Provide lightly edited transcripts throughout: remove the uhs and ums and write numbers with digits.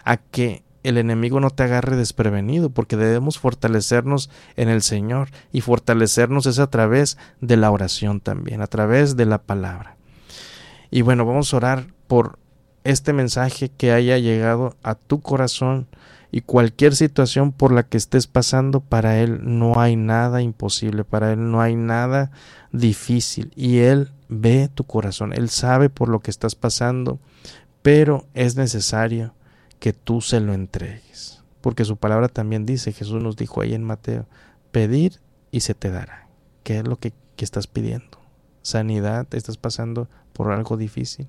a que el enemigo no te agarre desprevenido, porque debemos fortalecernos en el Señor, y fortalecernos es a través de la oración también, a través de la palabra. Y bueno, vamos a orar por este mensaje que haya llegado a tu corazón, y cualquier situación por la que estés pasando, para Él no hay nada imposible, para Él no hay nada difícil, y Él ve tu corazón, Él sabe por lo que estás pasando, pero es necesario que tú se lo entregues, porque su palabra también dice, Jesús nos dijo ahí en Mateo, pedir y se te dará. ¿Qué es lo que estás pidiendo? Sanidad, estás pasando por algo difícil,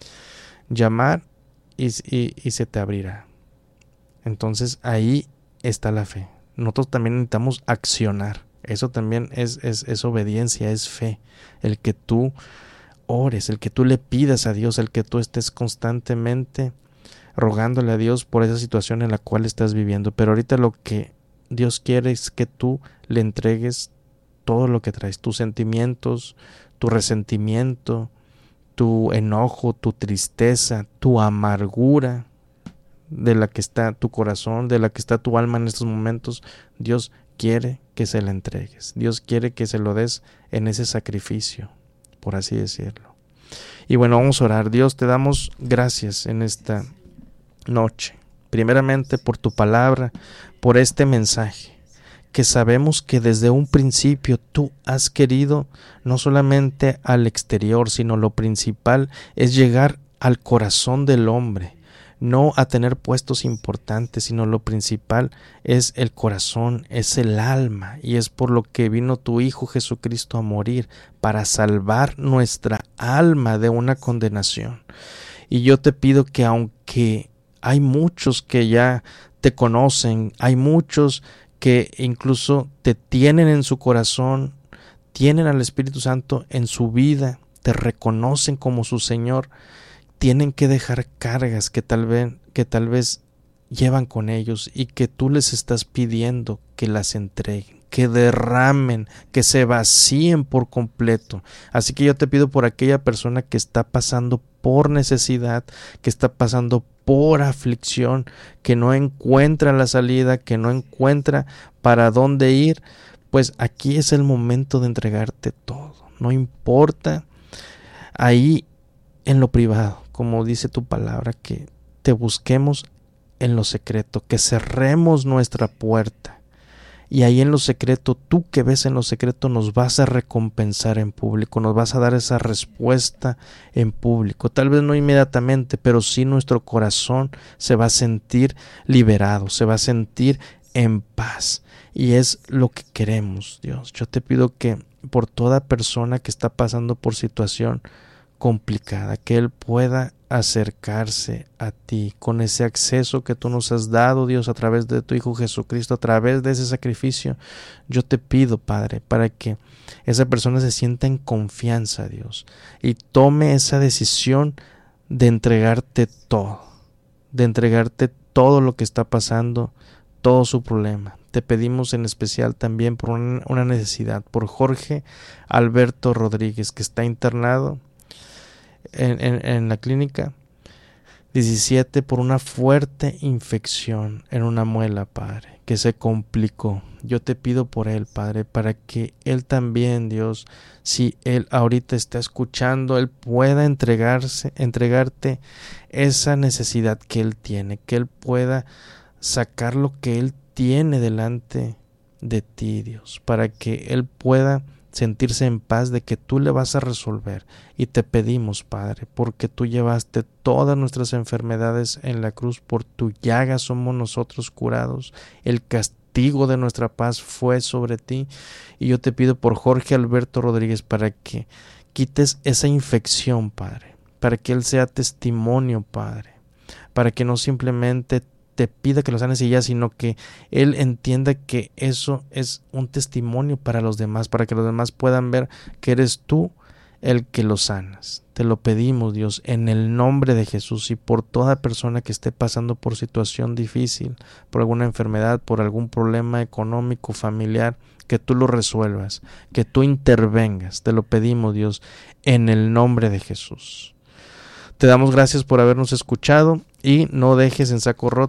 llamar y se te abrirá. Entonces ahí está la fe. Nosotros también necesitamos accionar. Eso también es obediencia, es fe. El que tú ores, el que tú le pidas a Dios, el que tú estés constantemente rogándole a Dios por esa situación en la cual estás viviendo. Pero ahorita lo que Dios quiere es que tú le entregues todo lo que traes, tus sentimientos, tu resentimiento, tu enojo, tu tristeza, tu amargura, de la que está tu corazón, de la que está tu alma en estos momentos. Dios quiere que se la entregues. Dios quiere que se lo des en ese sacrificio, por así decirlo. Y bueno, vamos a orar. Dios, te damos gracias en esta noche, primeramente por tu palabra, por este mensaje, que sabemos que desde un principio tú has querido no solamente al exterior, sino lo principal es llegar al corazón del hombre, no a tener puestos importantes, sino lo principal es el corazón, es el alma, y es por lo que vino tu Hijo Jesucristo a morir, para salvar nuestra alma de una condenación. Y yo te pido que, aunque hay muchos que ya te conocen, hay muchos que incluso te tienen en su corazón, tienen al Espíritu Santo en su vida, te reconocen como su Señor, tienen que dejar cargas que tal vez llevan con ellos, y que tú les estás pidiendo que las entreguen, que derramen, que se vacíen por completo. Así que yo te pido por aquella persona que está pasando por necesidad, que está pasando por aflicción, que no encuentra la salida, que no encuentra para dónde ir, pues aquí es el momento de entregarte todo. No importa ahí en lo privado, como dice tu palabra, que te busquemos en lo secreto, que cerremos nuestra puerta, y ahí en lo secreto, tú que ves en lo secreto, nos vas a recompensar en público, nos vas a dar esa respuesta en público, tal vez no inmediatamente, pero sí nuestro corazón se va a sentir liberado, se va a sentir en paz, y es lo que queremos. Dios, yo te pido que por toda persona que está pasando por situación complicada, que él pueda acercarse a ti con ese acceso que tú nos has dado, Dios, a través de tu Hijo Jesucristo, a través de ese sacrificio. Yo te pido, Padre, para que esa persona se sienta en confianza, Dios, y tome esa decisión de entregarte todo lo que está pasando, todo su problema. Te pedimos en especial también por una necesidad, por Jorge Alberto Rodríguez, que está internado en la clínica 17 por una fuerte infección en una muela, Padre, que se complicó. Yo te pido por él, Padre, para que él también, Dios, si él ahorita está escuchando, él pueda entregarte esa necesidad que él tiene, que él pueda sacar lo que él tiene delante de ti, Dios, para que él pueda sentirse en paz de que tú le vas a resolver. Y te pedimos, Padre, porque tú llevaste todas nuestras enfermedades en la cruz, por tu llaga somos nosotros curados, el castigo de nuestra paz fue sobre ti. Y yo te pido por Jorge Alberto Rodríguez, para que quites esa infección, Padre, para que él sea testimonio, Padre, para que no simplemente te pida que lo sanes y ya, sino que él entienda que eso es un testimonio para los demás, para que los demás puedan ver que eres tú el que lo sanas. Te lo pedimos, Dios, en el nombre de Jesús, y por toda persona que esté pasando por situación difícil, por alguna enfermedad, por algún problema económico, familiar, que tú lo resuelvas, que tú intervengas. Te lo pedimos, Dios, en el nombre de Jesús. Te damos gracias por habernos escuchado y no dejes en saco roto